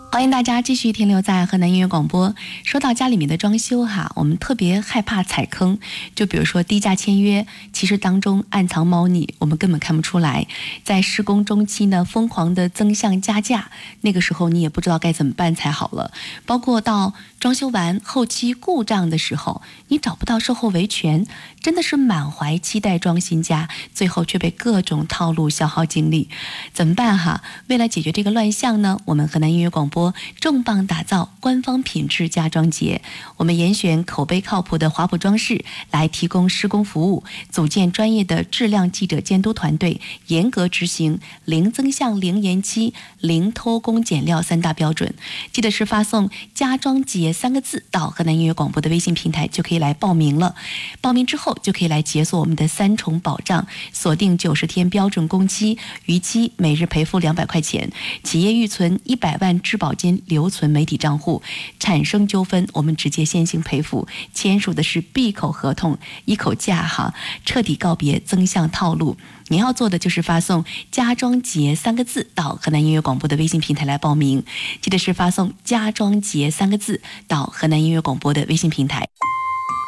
欢迎大家继续停留在河南音乐广播。说到家里面的装修哈，我们特别害怕踩坑，就比如说低价签约，其实当中暗藏猫腻，我们根本看不出来。在施工中期呢，疯狂的增项加价，那个时候你也不知道该怎么办才好了。包括到装修完后期故障的时候，你找不到售后维权，真的是满怀期待装新家，最后却被各种套路消耗精力，怎么办哈？为了解决这个乱象呢，我们河南音乐广播重磅打造官方品质家装节，我们严选口碑靠谱的华普装饰来提供施工服务，组建专业的质量记者监督团队，严格执行零增项、零延期、零偷工减料3大标准。记得是发送家装节3个字到河南音乐广播的微信平台就可以来报名了。报名之后就可以来解锁我们的3重保障，锁定90天标准工期，逾期每日赔付200块钱，企业预存100万质保金留存媒体账户，产生纠纷我们直接先行赔付，签署的是闭口合同，一口价哈，彻底告别增项套路。您要做的就是发送家装节3个字到河南音乐广播的微信平台来报名，记得是发送家装节3个字到河南音乐广播的微信平台。